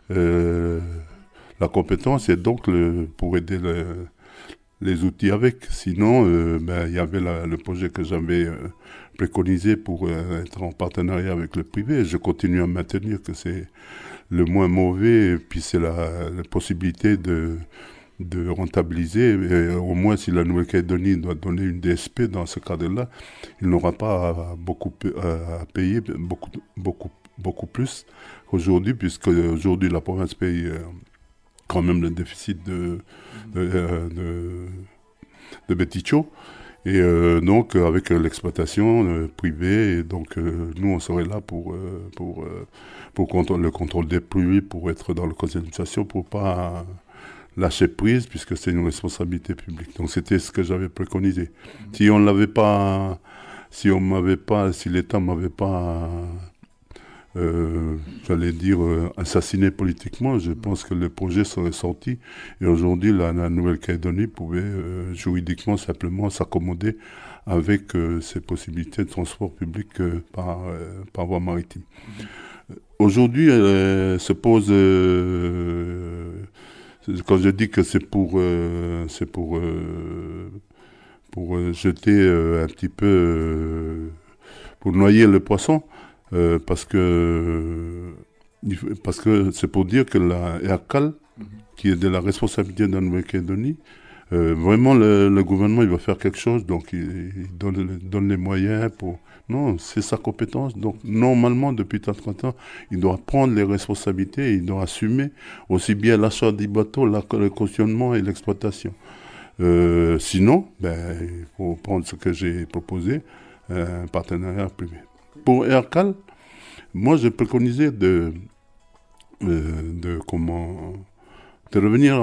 la compétence et donc pour aider les outils avec. Sinon, il y avait le projet que j'avais préconisé pour être en partenariat avec le privé. Je continue à maintenir que c'est le moins mauvais, et puis c'est la possibilité de rentabiliser. Et au moins, si la Nouvelle-Calédonie doit donner une DSP dans ce cadre-là, il n'aura pas à payer beaucoup plus qu'aujourd'hui, puisque aujourd'hui la province paye quand même le déficit de Betticho. Et donc avec l'exploitation privée, et donc nous on serait là pour le contrôle des pluies, pour être dans le conseil d'administration, pour pas lâcher prise, puisque c'est une responsabilité publique. Donc c'était ce que j'avais préconisé. Si on l'avait pas, si l'État m'avait pas j'allais dire, assassiné politiquement, je pense que le projet serait sorti. Et aujourd'hui, la Nouvelle-Calédonie pouvait juridiquement simplement s'accommoder avec ces possibilités de transport public par voie maritime. Aujourd'hui, se pose, quand je dis que c'est pour jeter un petit peu, pour noyer le poisson, parce que c'est pour dire que la ERCAL, qui est de la responsabilité de la Nouvelle-Calédonie, vraiment le gouvernement il va faire quelque chose, donc il donne les moyens pour... Non, c'est sa compétence, donc normalement depuis 30 ans, il doit prendre les responsabilités, il doit assumer aussi bien l'achat du bateau, le cautionnement et l'exploitation. Sinon, il faut prendre ce que j'ai proposé, un partenariat privé. Pour ERCAL, moi, j'ai préconisé de revenir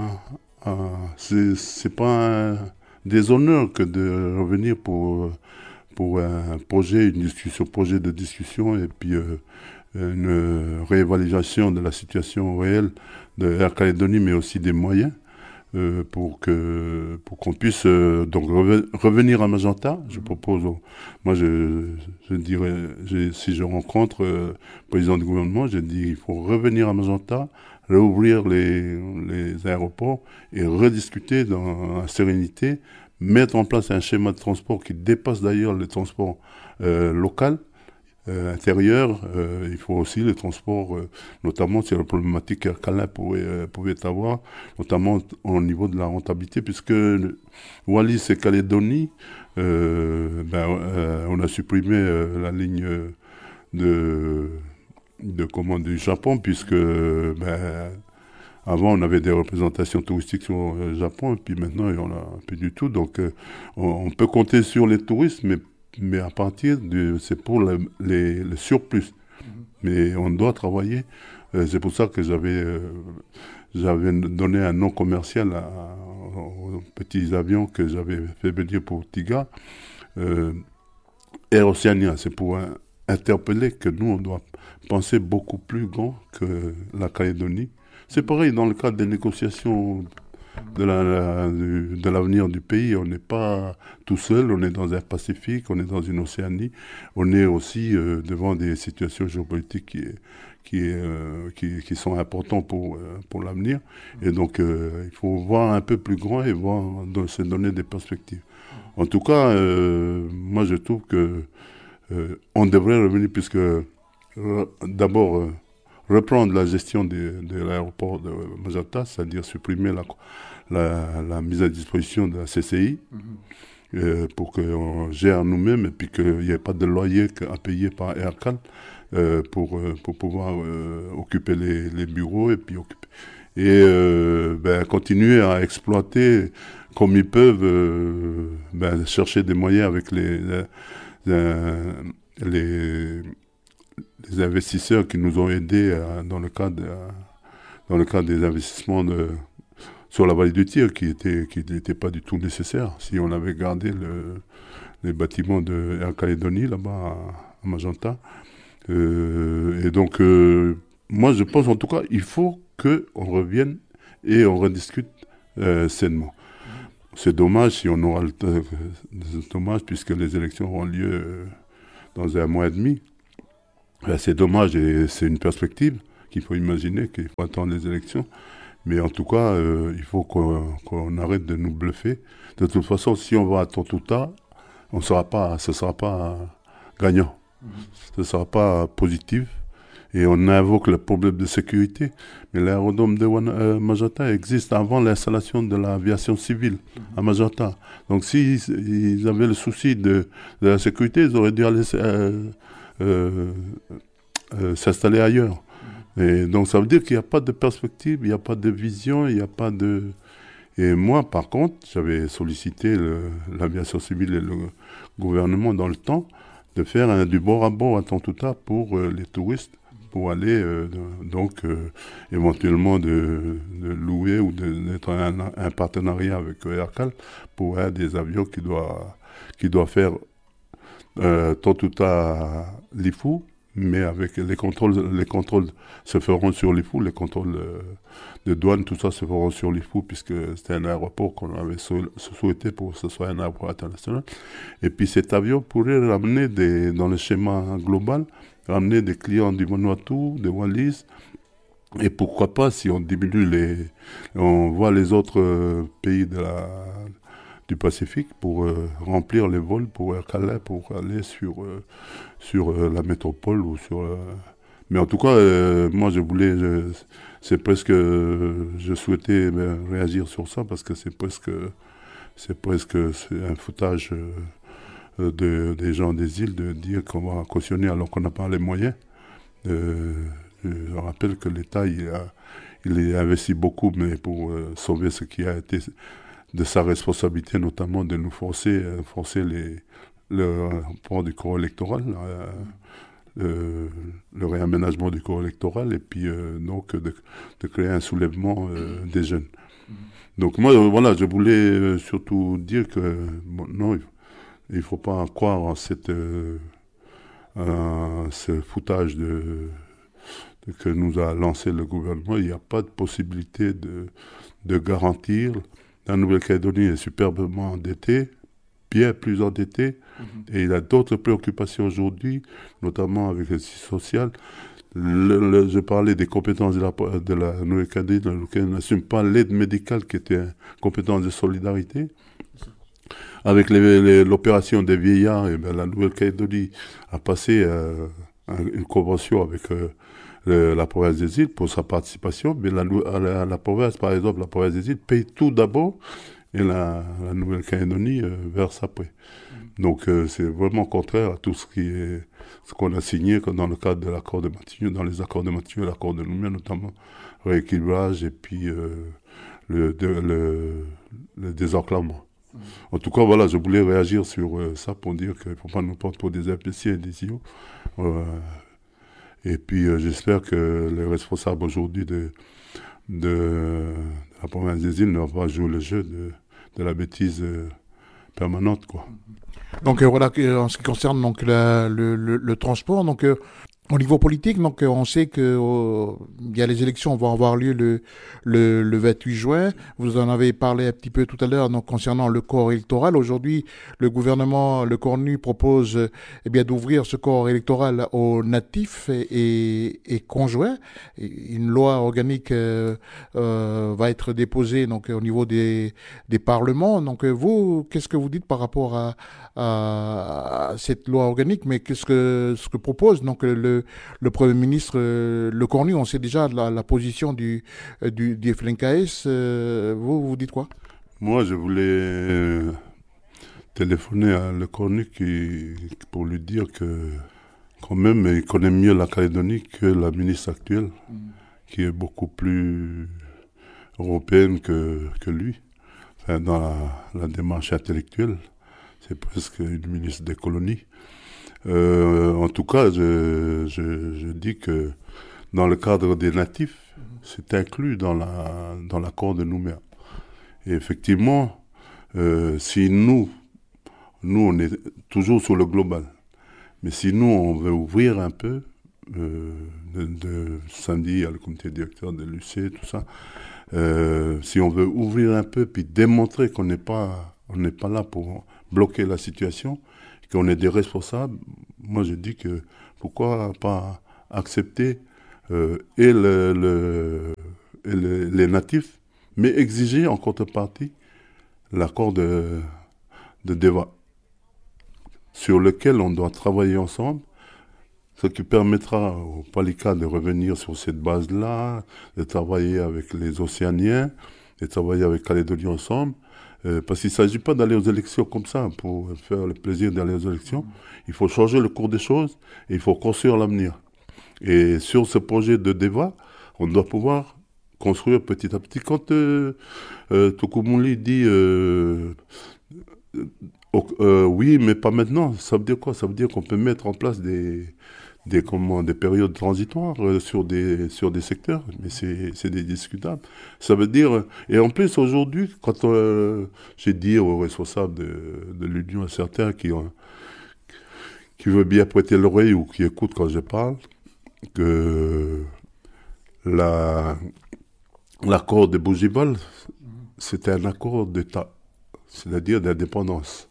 c'est pas un déshonneur que de revenir pour un projet, projet de discussion et puis une réévaluation de la situation réelle de Air Calédonie, mais aussi des moyens. Pour qu'on puisse donc revenir à Magenta. Je propose, moi je dirais, si je rencontre le président du gouvernement, je dis il faut revenir à Magenta, réouvrir les aéroports et rediscuter dans la sérénité, mettre en place un schéma de transport qui dépasse d'ailleurs le transport local, intérieur. Il faut aussi les transports, notamment sur la problématique qu'Alain pouvait avoir, notamment au niveau de la rentabilité, puisque Wallis et Calédonie, on a supprimé la ligne du Japon, puisque avant on avait des représentations touristiques sur le Japon, et puis maintenant on n'a plus du tout. Donc on peut compter sur les touristes, mais à partir c'est pour le surplus. Mais on doit travailler. C'est pour ça que j'avais donné un nom commercial aux petits avions que j'avais fait venir pour Tiga. Air Oceania, c'est pour interpeller que nous, on doit penser beaucoup plus grand que la Calédonie. C'est pareil dans le cadre des négociations de l'avenir du pays. On n'est pas tout seul, on est dans un Pacifique, on est dans une Océanie, on est aussi devant des situations géopolitiques qui sont importantes pour l'avenir. Et donc, il faut voir un peu plus grand et se donner des perspectives. En tout cas, moi je trouve que on devrait revenir, puisque d'abord reprendre la gestion de l'aéroport de Magenta, c'est-à-dire supprimer la mise à disposition de la CCI, pour qu'on gère nous-mêmes et puis qu'il n'y ait pas de loyer à payer par ERCAL pour pouvoir occuper les bureaux et puis continuer à exploiter comme ils peuvent, chercher des moyens avec les investisseurs qui nous ont aidés dans le cadre des investissements sur la vallée du Tir, qui n'était pas du tout nécessaire. Si on avait gardé les bâtiments de Air Calédonie là-bas à Magenta. Et donc, moi je pense en tout cas, il faut qu'on revienne et on rediscute sainement. C'est dommage si on aura c'est dommage puisque les élections auront lieu dans 1 mois et demi. C'est dommage et c'est une perspective qu'il faut imaginer, qu'il faut attendre les élections. Mais en tout cas, il faut qu'on arrête de nous bluffer. De toute façon, si on va à Tontouta, ce ne sera pas gagnant. Ce ne sera pas positif. Et on invoque le problème de sécurité. Mais l'aérodrome de Majata existe avant l'installation de l'aviation civile à Majata. Donc s'ils avaient le souci de la sécurité, ils auraient dû aller s'installer ailleurs. Et donc ça veut dire qu'il n'y a pas de perspective, il n'y a pas de vision, il n'y a pas de... Et moi, par contre, j'avais sollicité l'aviation civile et le gouvernement dans le temps de faire du bord à bord à Tontouta pour les touristes, pour aller éventuellement de louer ou d'être un partenariat avec Aircal pour des avions qui doivent faire Tontouta Lifou, mais avec les contrôles se feront sur Lifou, les contrôles de douane, tout ça se feront sur Lifou, puisque c'était un aéroport qu'on avait souhaité pour que ce soit un aéroport international. Et puis cet avion pourrait ramener dans le schéma global, ramener des clients du Vanuatu, des Wallis, et pourquoi pas, si on diminue on voit les autres pays du Pacifique pour remplir les vols pour Air Calais, pour aller sur la métropole ou mais en tout cas, moi c'est presque, je souhaitais réagir sur ça parce que c'est presque un foutage des gens des îles de dire qu'on va cautionner alors qu'on n'a pas les moyens. Je rappelle que l'État il a investi beaucoup, mais pour sauver ce qui a été de sa responsabilité, notamment de nous forcer le port du corps électoral, le réaménagement du corps électoral, et puis donc de créer un soulèvement des jeunes. Donc moi, voilà, je voulais surtout dire que non, il ne faut pas croire en ce foutage que nous a lancé le gouvernement. Il n'y a pas de possibilité de garantir. La Nouvelle-Calédonie est superbement endettée, bien plus endettée, et il a d'autres préoccupations aujourd'hui, notamment avec le système social. Je parlais des compétences de la Nouvelle-Calédonie, dans laquelle on n'assume pas l'aide médicale qui était une compétence de solidarité. Avec l'opération des vieillards, et la Nouvelle-Calédonie a passé une convention avec la province des îles pour sa participation, mais la province, par exemple, la province des îles paye tout d'abord et la Nouvelle-Calédonie verse après. Donc c'est vraiment contraire à tout ce qu'on a signé dans le cadre de l'accord de Matignon, dans les accords de Matignon et l'accord de Nouméa, notamment rééquilibrage et puis le désenclavement. En tout cas, voilà, je voulais réagir sur ça pour dire qu'il ne faut pas nous prendre pour des imbéciles et des idiots. Et puis j'espère que les responsables aujourd'hui de la province des îles ne vont pas jouer le jeu de la bêtise permanente, quoi. Donc voilà, en ce qui concerne donc le transport, donc au niveau politique, donc on sait que il y a les élections vont avoir lieu le 28 juin. Vous en avez parlé un petit peu tout à l'heure, donc concernant le corps électoral. Aujourd'hui, le gouvernement, le Cornu propose d'ouvrir ce corps électoral aux natifs et conjoints. Une loi organique va être déposée donc au niveau des parlements. Donc vous, qu'est-ce que vous dites par rapport à cette loi organique, mais ce que propose donc le Premier ministre, le Cornu? On sait déjà la position du FLNKS. Vous dites quoi? Moi, je voulais téléphoner à le Cornu pour lui dire que quand même, il connaît mieux la Calédonie que la ministre actuelle, qui est beaucoup plus européenne que lui, enfin, dans la démarche intellectuelle. C'est presque une ministre des colonies. En tout cas, je dis que dans le cadre des natifs, c'est inclus dans l'accord de Nouméa. Et effectivement, si nous, on est toujours sur le global, mais si nous, on veut ouvrir un peu, de samedi à le comité directeur de l'UC, tout ça, si on veut ouvrir un peu, puis démontrer qu'on n'est pas là pour bloquer la situation, qu'on est des responsables, moi je dis que pourquoi pas accepter et, les natifs, mais exiger en contrepartie l'accord de Deva, sur lequel on doit travailler ensemble, ce qui permettra au Palika de revenir sur cette base-là, de travailler avec les Océaniens, de travailler avec Calédonie ensemble, parce qu'il ne s'agit pas d'aller aux élections comme ça, pour faire le plaisir d'aller aux élections. Il faut changer le cours des choses et il faut construire l'avenir. Et sur ce projet de Deva, on doit pouvoir construire petit à petit. Quand Tokomouli dit oui, mais pas maintenant, ça veut dire quoi? Ça veut dire qu'on peut mettre en place des périodes transitoires sur des secteurs, mais c'est discutable. Ça veut dire, et en plus aujourd'hui, quand j'ai dit aux responsables de l'Union, à certains qui veulent bien prêter l'oreille ou qui écoutent quand je parle, que l'accord de Bougival, c'était un accord d'État, c'est-à-dire d'indépendance.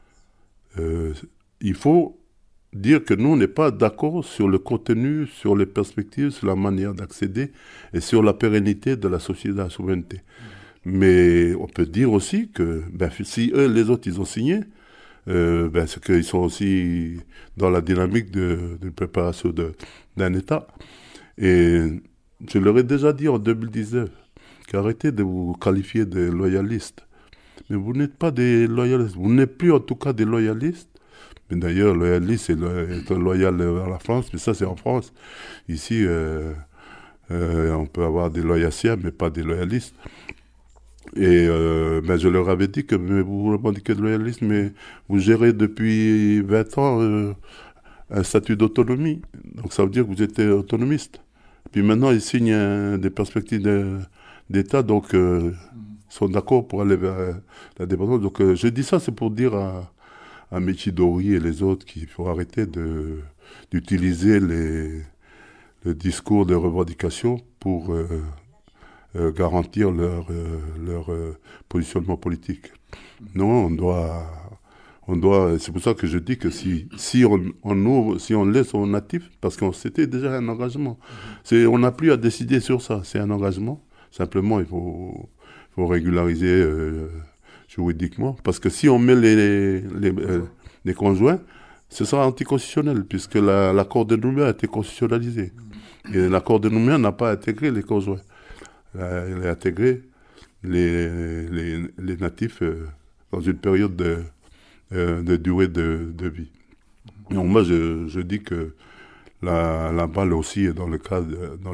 Il faut dire que nous, on n'est pas d'accord sur le contenu, sur les perspectives, sur la manière d'accéder et sur la pérennité de la société de la souveraineté. Mais on peut dire aussi que si eux, les autres, ils ont signé, c'est qu'ils sont aussi dans la dynamique de préparation d'un État. Et je leur ai déjà dit en 2019 qu'arrêtez de vous qualifier de loyalistes. Mais vous n'êtes pas des loyalistes. Vous n'êtes plus en tout cas des loyalistes. Mais d'ailleurs, loyaliste, c'est être loyal à la France, mais ça, c'est en France. Ici, on peut avoir des loyaciens, mais pas des loyalistes. Et je leur avais dit que vous revendiquez de loyalisme, mais vous gérez depuis 20 ans un statut d'autonomie. Donc ça veut dire que vous êtes autonomiste. Puis maintenant, ils signent des perspectives d'État, donc ils sont d'accord pour aller vers la dépendance. Donc je dis ça, c'est pour dire à Méchidori et les autres qu'il faut arrêter d'utiliser le discours de revendication pour garantir leur positionnement politique. Non, on doit. C'est pour ça que je dis que si on laisse aux natifs, parce que c'était déjà un engagement. On n'a plus à décider sur ça. C'est un engagement. Simplement, il faut régulariser juridiquement, parce que si on met les conjoints, ce sera anticonstitutionnel, puisque l'accord de Nouméa a été constitutionnalisé. Et l'accord de Nouméa n'a pas intégré les conjoints. Il a intégré les natifs dans une période de durée de vie. Donc moi, je dis que la balle aussi est dans le camp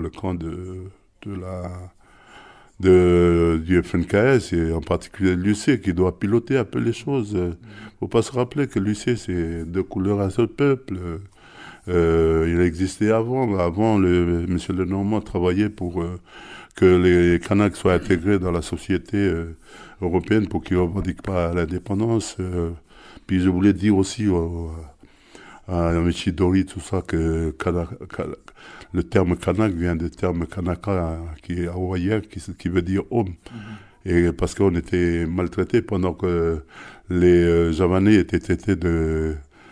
du FNKS et en particulier de l'UC qui doit piloter un peu les choses. Il ne faut pas se rappeler que l'UC c'est deux couleurs, un seul peuple. Il existait avant. Avant, M. Lenormand travaillait pour que les Kanaks soient intégrés dans la société européenne pour qu'ils ne revendiquent pas l'indépendance. Puis je voulais dire aussi à Michidori, tout ça, que le terme Kanak vient du terme Kanaka, qui est hawaïen, qui veut dire homme. Et parce qu'on était maltraités pendant que les Javanais étaient traités de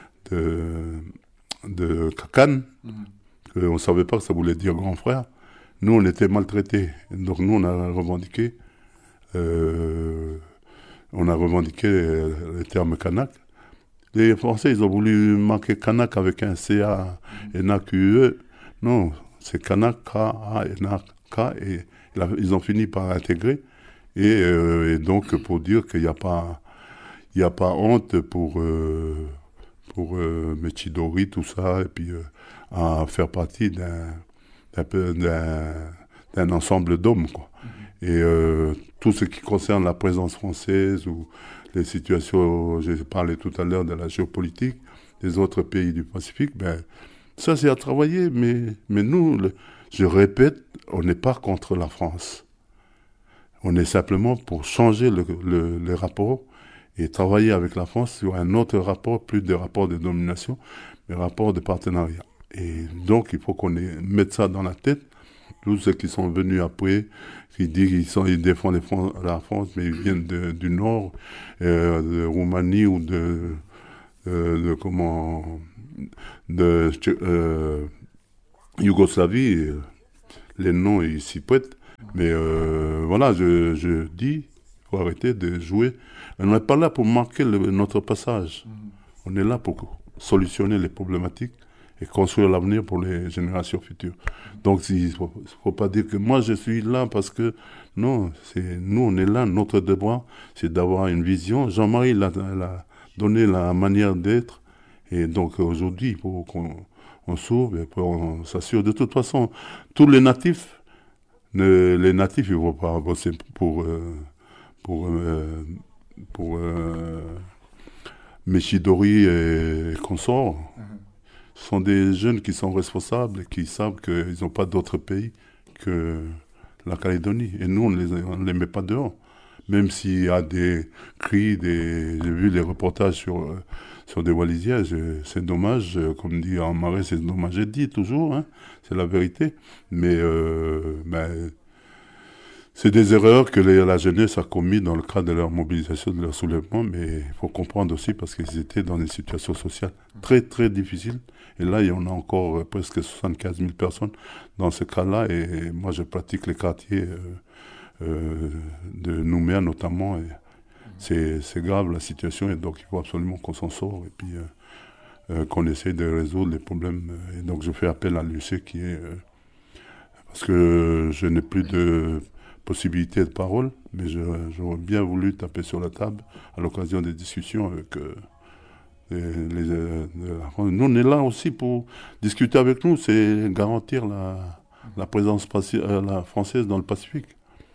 Kakan, on ne savait pas que ça voulait dire grand frère. Nous, on était maltraités. Donc nous, on a revendiqué le terme Kanak. Les Français, ils ont voulu marquer Kanak avec un C-A, N-A-Q-E. Non, c'est Kanak, K-A-N-A-K, et ils ont fini par intégrer. Et donc, pour dire qu'il n'y a pas honte pour Méchidori, tout ça, et puis à faire partie d'un ensemble d'hommes, quoi. Et tout ce qui concerne la présence française ou les situations, j'ai parlé tout à l'heure de la géopolitique des autres pays du Pacifique, ça c'est à travailler, mais nous, je répète, on n'est pas contre la France. On est simplement pour changer le rapport et travailler avec la France sur un autre rapport, plus des rapports de domination, mais rapports de partenariat. Et donc, il faut qu'on mette ça dans la tête. Tous ceux qui sont venus après, qui disent qu'ils défendent la France, mais ils viennent du Nord, de Roumanie ou de Yougoslavie. les noms, ils s'y prêtent. Mais voilà, je dis, il faut arrêter de jouer. On n'est pas là pour marquer notre passage. On est là pour solutionner les problématiques et construire l'avenir pour les générations futures. Donc, il ne faut pas dire que moi, je suis là parce que... Non, nous, on est là. Notre devoir, c'est d'avoir une vision. Jean-Marie l'a donné la manière d'être. Et donc, aujourd'hui, il faut qu'on s'ouvre et qu'on s'assure. De toute façon, tous les natifs, ils ne vont pas bosser pour Méchidori et consorts. Ce sont des jeunes qui sont responsables et qui savent qu'ils n'ont pas d'autre pays que la Calédonie. Et nous, on ne les met pas dehors. Même s'il y a des cris, j'ai vu les reportages sur des Wallisiens, c'est dommage, comme dit en marais, c'est dommage. J'ai dit toujours, hein, c'est la vérité. Mais c'est des erreurs que la jeunesse a commises dans le cadre de leur mobilisation, de leur soulèvement, mais il faut comprendre aussi parce qu'ils étaient dans des situations sociales très, très difficiles. Et là, il y en a encore presque 75 000 personnes dans ce cas-là. Et moi, je pratique les quartiers de Nouméa notamment. C'est grave la situation et donc il faut absolument qu'on s'en sorte et puis qu'on essaye de résoudre les problèmes. Et donc je fais appel à l'UC qui est... parce que je n'ai plus de possibilité de parole, mais j'aurais bien voulu taper sur la table à l'occasion des discussions avec nous, on est là aussi pour discuter avec nous, c'est garantir la présence la française dans le Pacifique.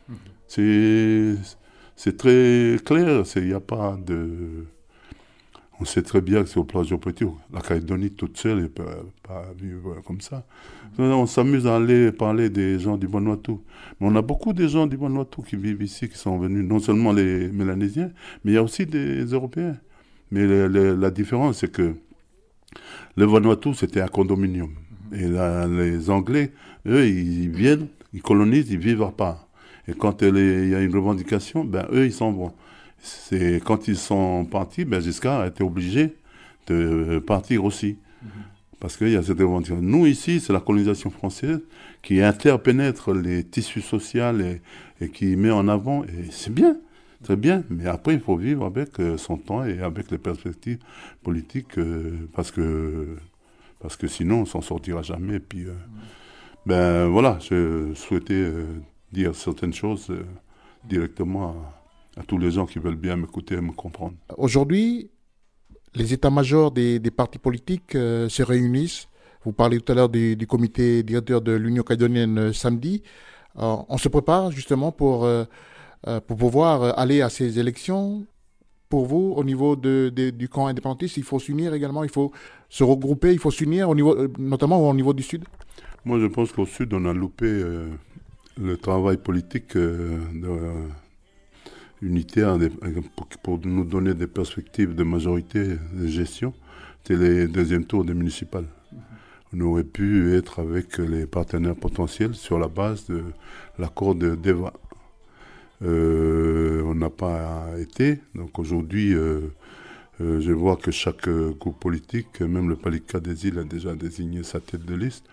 C'est très clair, il n'y a pas de... On sait très bien que c'est au plan géopolitique, la Calédonie toute seule ne peut pas vivre comme ça. On s'amuse à aller parler des gens du Vanuatu. Mais on a beaucoup de gens du Vanuatu qui vivent ici, qui sont venus, non seulement les Mélanésiens, mais il y a aussi des Européens. Mais la différence, c'est que le Vanuatu, c'était un condominium. Et les Anglais, eux, ils viennent, ils colonisent, ils vivent à part. Et quand il y a une revendication, ben, eux, ils s'en vont. Quand ils sont partis, ben, Giscard a été obligé de partir aussi. Parce qu'il y a cette revendication. Nous, ici, c'est la colonisation française qui interpénètre les tissus sociaux et qui met en avant. Et c'est bien, très bien. Mais après, il faut vivre avec son temps et avec les perspectives politiques parce que sinon, on s'en sortira jamais. Et puis, ben voilà, je souhaitais dire certaines choses directement à tous les gens qui veulent bien m'écouter et me comprendre. Aujourd'hui, les états-majors des partis politiques se réunissent. Vous parlez tout à l'heure du comité directeur de l'Union calédonienne samedi. On se prépare justement pour pouvoir aller à ces élections. Pour vous, au niveau du camp indépendantiste, il faut s'unir également, il faut se regrouper, il faut s'unir, notamment au niveau du Sud. Moi, je pense qu'au Sud, on a loupé le travail politique unitaire pour nous donner des perspectives de majorité de gestion. C'était les deuxièmes tours des municipales. On aurait pu être avec les partenaires potentiels sur la base de l'accord de Deva. On n'a pas été. Donc aujourd'hui, je vois que chaque groupe politique, même le Palika des îles, a déjà désigné sa tête de liste.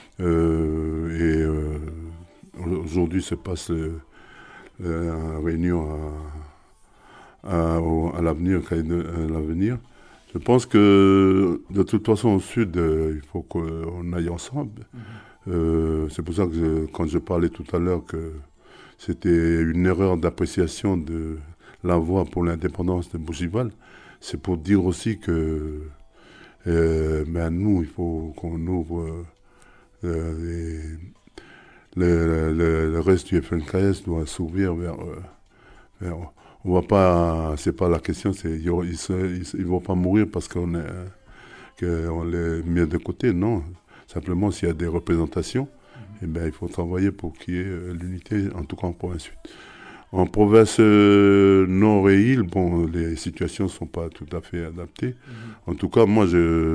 Aujourd'hui se passe la réunion à l'avenir. Je pense que de toute façon au Sud, il faut qu'on aille ensemble. C'est pour ça que quand je parlais tout à l'heure que c'était une erreur d'appréciation de la voie pour l'indépendance de Bougival, c'est pour dire aussi que nous, il faut qu'on ouvre le reste du FNKS doit s'ouvrir vers on va pas, c'est pas la question, ils vont pas mourir parce qu'on les met de côté, non. Simplement, s'il y a des représentations, eh ben, il faut travailler pour qu'il y ait l'unité, en tout cas en province sud. En province nord et île, bon, les situations ne sont pas tout à fait adaptées. En tout cas, moi,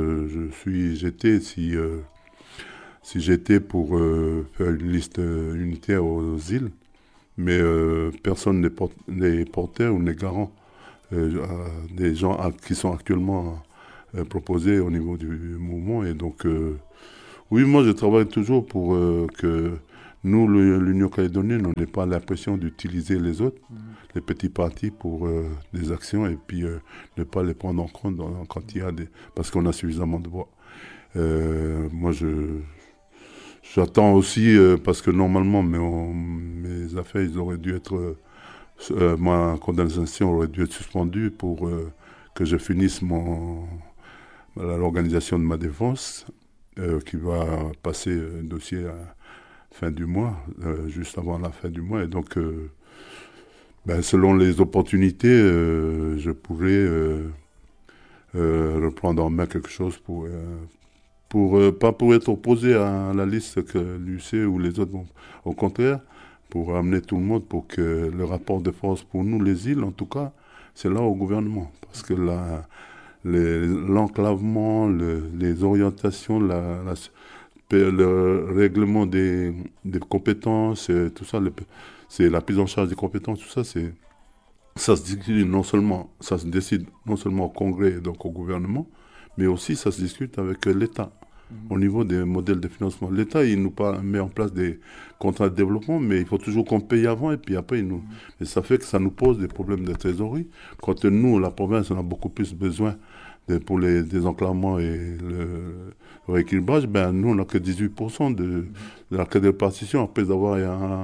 si j'étais pour faire une liste unitaire aux îles, mais personne n'est porteur ou n'est garant des gens qui sont actuellement proposés au niveau du mouvement. Et donc, oui, moi je travaille toujours pour que Nous, l'Union calédonienne, on n'est pas l'impression d'utiliser les autres, les petits partis pour des actions et puis ne pas les prendre en compte quand il y a des... Parce qu'on a suffisamment de voix. Moi, j'attends aussi, parce que normalement, mes affaires, ils auraient dû être... ma condamnation aurait dû être suspendue pour que je finisse l'organisation de ma défense, qui va passer un dossier à fin du mois, juste avant la fin du mois. Et donc, selon les opportunités, je pourrais reprendre en main quelque chose pas pour être opposé à la liste que l'UC ou les autres vont. Au contraire, pour amener tout le monde, pour que le rapport de force pour nous, les îles, en tout cas, c'est là au gouvernement. Parce que l'enclavement, les orientations, le règlement des compétences, tout ça, c'est la prise en charge des compétences, tout ça, ça se décide non seulement au Congrès, donc au gouvernement, mais aussi ça se discute avec l'État. Au niveau des modèles de financement. L'État, il nous met en place des contrats de développement, mais il faut toujours qu'on paye avant et puis après, Et ça fait que ça nous pose des problèmes de trésorerie. Quand nous, la province, on a beaucoup plus besoin pour les désenclavements et le rééquilibrage, nous, on n'a que 18% de la carte de répartition après avoir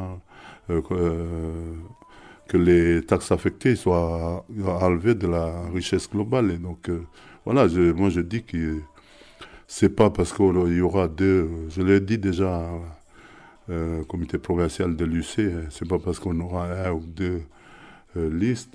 que les taxes affectées soient enlevées de la richesse globale. Et donc, voilà, moi je dis que c'est pas parce qu'il y aura je l'ai dit déjà au comité provincial de l'UC, c'est pas parce qu'on aura un ou deux listes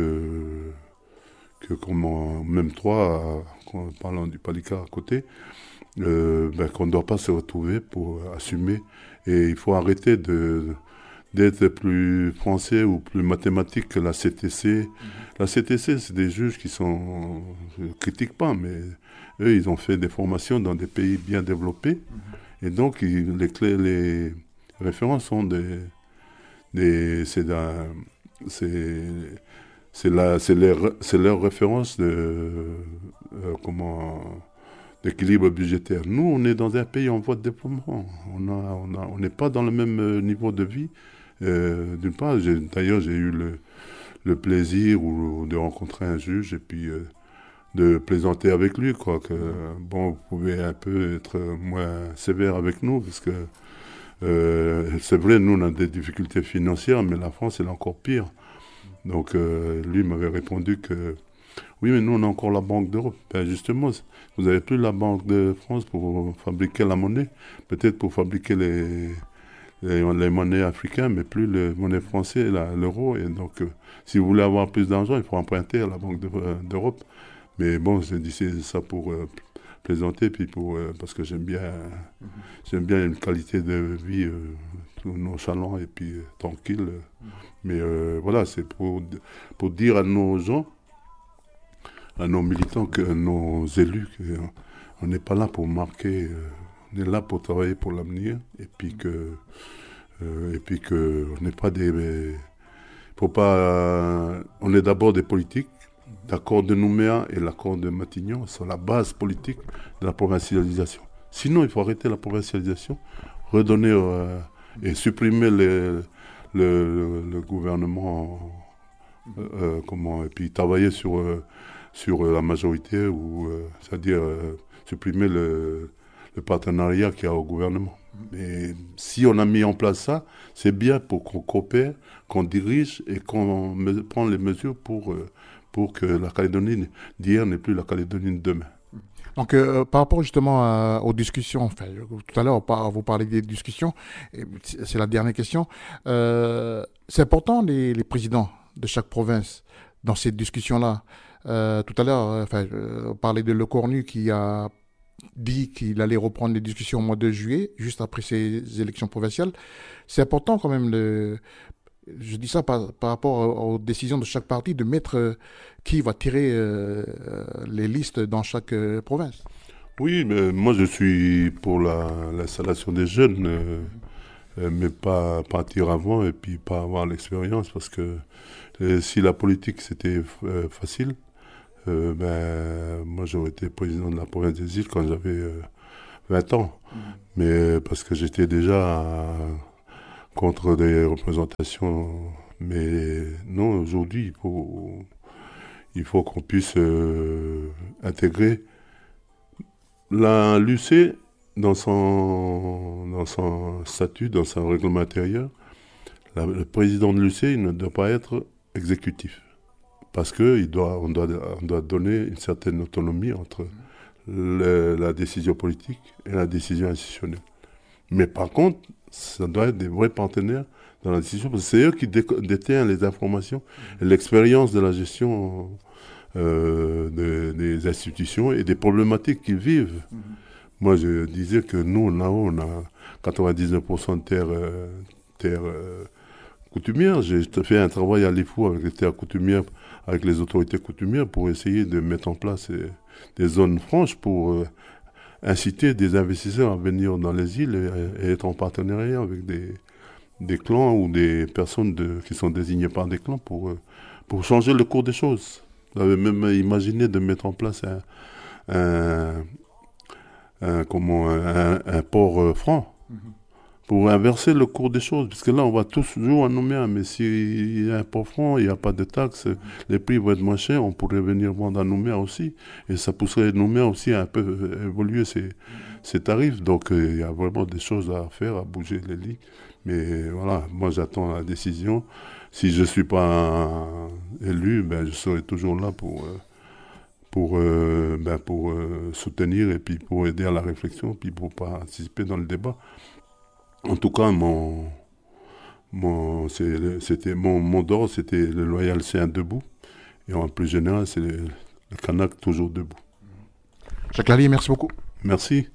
même trois, en parlant du Palika à côté, qu'on ne doit pas se retrouver pour assumer. Et il faut arrêter d'être plus français ou plus mathématique que la CTC. La CTC, c'est des juges qui sont... Je ne critique pas, mais eux, ils ont fait des formations dans des pays bien développés. Et donc, les références sont c'est leur référence d'équilibre budgétaire. Nous, on est dans un pays en voie de développement. On n'est pas dans le même niveau de vie. D'une part, d'ailleurs, j'ai eu le plaisir de rencontrer un juge et puis de plaisanter avec lui, quoi. Vous pouvez un peu être moins sévère avec nous, parce que c'est vrai, nous, on a des difficultés financières, mais la France, elle est encore pire. Donc, lui m'avait répondu que oui, mais nous, on a encore la Banque d'Europe. Justement, vous n'avez plus la Banque de France pour fabriquer la monnaie, peut-être pour fabriquer les monnaies africaines, mais plus les monnaies françaises, l'euro. Et donc, si vous voulez avoir plus d'argent, il faut emprunter à la Banque d'Europe. Mais bon, j'ai dit ça pour plaisanter, puis parce que j'aime bien une qualité de vie nonchalant et puis tranquille. Mais voilà, c'est pour dire à nos gens, à nos militants, à nos élus, qu'on n'est pas là pour marquer, on est là pour travailler pour l'avenir, et puis que on n'est pas on est d'abord des politiques. L'accord de Nouméa et l'accord de Matignon sont la base politique de la provincialisation. Sinon, il faut arrêter la provincialisation, redonner et supprimer le gouvernement, et puis travailler sur la majorité, c'est-à-dire supprimer le partenariat qu'il y a au gouvernement. Mais si on a mis en place ça, c'est bien pour qu'on coopère, qu'on dirige et qu'on prend les mesures pour que la Calédonie d'hier n'est plus la Calédonie de demain. Donc, par rapport justement aux discussions, tout à l'heure, vous parlez des discussions, c'est la dernière question. C'est important, les présidents de chaque province, dans ces discussions-là. Tout à l'heure, on parlait de Le Cornu qui a dit qu'il allait reprendre les discussions au mois de juillet, juste après ces élections provinciales. C'est important quand même, je dis ça par rapport aux décisions de chaque parti, de mettre qui va tirer les listes dans chaque province. Oui, mais moi je suis pour l'installation des jeunes, mais pas partir avant et puis pas avoir l'expérience, parce que si la politique c'était facile, moi j'aurais été président de la province des îles quand j'avais 20 ans. Mais parce que j'étais déjà contre des représentations. Mais non, aujourd'hui, il faut qu'on puisse intégrer l'UC dans son statut, dans son règlement intérieur. Le président de l'UC, il ne doit pas être exécutif. Parce qu'on doit donner une certaine autonomie entre la décision politique et la décision institutionnelle. Mais par contre, ça doit être des vrais partenaires dans la décision, parce que c'est eux qui détiennent les informations et l'expérience de la gestion des institutions et des problématiques qu'ils vivent. Moi, je disais que nous, là-haut, on a 99% de terres coutumières. J'ai fait un travail à l'IFO avec les terres coutumières, avec les autorités coutumières, pour essayer de mettre en place des zones franches pour inciter des investisseurs à venir dans les îles et être en partenariat avec des clans ou des personnes qui sont désignées par des clans pour changer le cours des choses. J'avais même imaginé de mettre en place un port franc pour inverser le cours des choses. Parce que là, on va toujours à Nouméa, mais s'il y a un port franc, il n'y a pas de taxes, les prix vont être moins chers, on pourrait venir vendre à Nouméa aussi. Et ça pousserait Nouméa aussi à un peu évoluer ses tarifs. Donc, il y a vraiment des choses à faire, à bouger les lignes. Mais voilà, moi, j'attends la décision. Si je ne suis pas élu, je serai toujours là pour soutenir et puis pour aider à la réflexion, puis pour participer dans le débat. En tout cas, mon d'or, c'était le Loyal C1 debout. Et en plus général, c'est le Kanak toujours debout. Jacques Lallier, merci beaucoup. Merci.